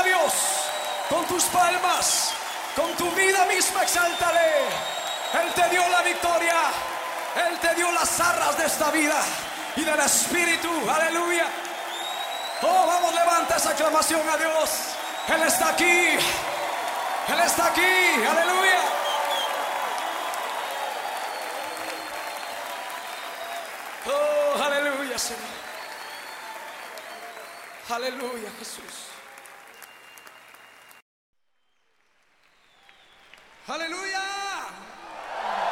labios, con tus palmas, con tu vida misma, exáltale. Él te dio la victoria, Él te dio las arras de esta vida y del Espíritu. Aleluya. Oh, vamos, levanta esa aclamación a Dios. Él está aquí, Él está aquí. Aleluya. Oh, aleluya, Señor. Aleluya, Jesús.